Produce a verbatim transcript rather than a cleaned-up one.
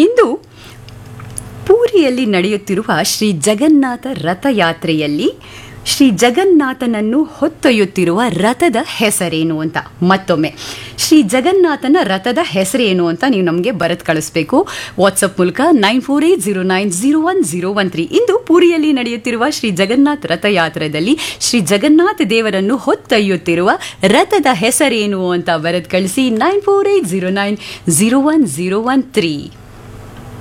ಇಂದು ಪೂರಿಯಲ್ಲಿ ನಡೆಯುತ್ತಿರುವ ಶ್ರೀ ಜಗನ್ನಾಥ ರಥಯಾತ್ರೆಯಲ್ಲಿ ಶ್ರೀ ಜಗನ್ನಾಥನನ್ನು ಹೊತ್ತೊಯ್ಯುತ್ತಿರುವ ರಥದ ಹೆಸರೇನು ಅಂತ ಮತ್ತೊಮ್ಮೆ ಶ್ರೀ ಜಗನ್ನಾಥನ ರಥದ ಹೆಸರೇನು ಅಂತ ನೀವು ನಮಗೆ ಬರೆದು ಕಳಿಸ್ಬೇಕು ವಾಟ್ಸಪ್ ಮೂಲಕ nine four eight zero nine zero one zero one three. ಇಂದು ಪೂರಿಯಲ್ಲಿ ನಡೆಯುತ್ತಿರುವ ಶ್ರೀ ಜಗನ್ನಾಥ ರಥಯಾತ್ರೆಯಲ್ಲಿ ಶ್ರೀ ಜಗನ್ನಾಥ ದೇವರನ್ನು ಹೊತ್ತೊಯ್ಯುತ್ತಿರುವ ರಥದ ಹೆಸರೇನು ಅಂತ ಬರೆದು ಕಳಿಸಿ nine four eight zero nine zero one zero one three.